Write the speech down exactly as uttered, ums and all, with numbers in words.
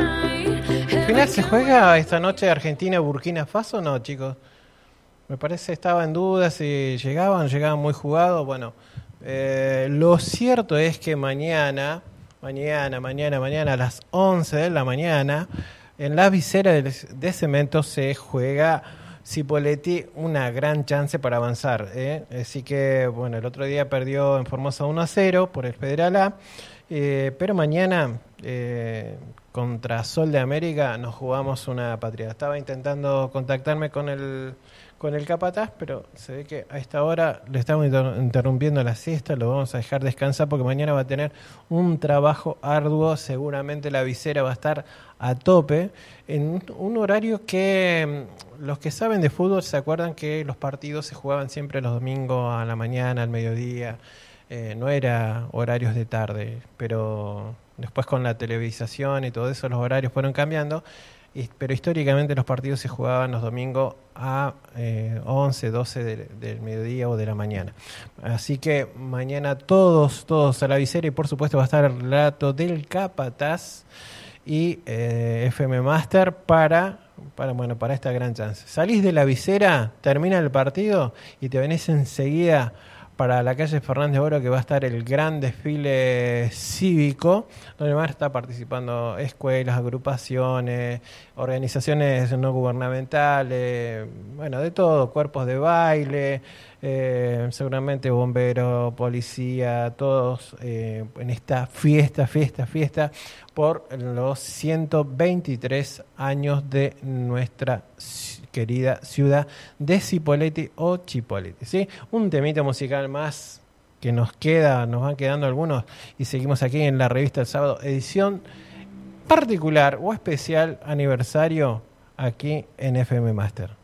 ¿Al final se juega esta noche Argentina-Burkina Faso o no, chicos? Me parece estaba en duda si llegaban, llegaban muy jugados. Bueno, eh, lo cierto es que mañana, mañana, mañana, mañana a las once de la mañana, en la visera de, de Cemento se juega Cipolletti, una gran chance para avanzar. ¿eh? Así que, bueno, el otro día perdió en Formosa uno a cero por el Federal A, eh, pero mañana eh, contra Sol de América nos jugamos una patria. Estaba intentando contactarme con el con el capataz, pero se ve que a esta hora le estamos inter- interrumpiendo la siesta, lo vamos a dejar descansar porque mañana va a tener un trabajo arduo, seguramente la visera va a estar a tope, en un horario que los que saben de fútbol se acuerdan que los partidos se jugaban siempre los domingos a la mañana, al mediodía, eh, no era horarios de tarde, pero después con la televisación y todo eso los horarios fueron cambiando. Pero históricamente los partidos se jugaban los domingos a eh, once, doce de, del mediodía o de la mañana. Así que mañana todos, todos a la visera y por supuesto va a estar el relato del Capataz y eh, F M Master para, para, bueno, para esta gran chance. Salís de la visera, termina el partido y te venís enseguida para la calle Fernández Oro, que va a estar el gran desfile cívico, donde van a estar participando escuelas, agrupaciones, organizaciones no gubernamentales, bueno, de todo, cuerpos de baile, eh, seguramente bomberos, policía, todos eh, en esta fiesta, fiesta, fiesta, por los ciento veintitrés años de nuestra ciudad. Querida ciudad de Cipolletti o Chipolletti, ¿sí? Un temita musical más que nos queda, nos van quedando algunos y seguimos aquí en la revista El Sábado, edición particular o especial aniversario aquí en F M Master.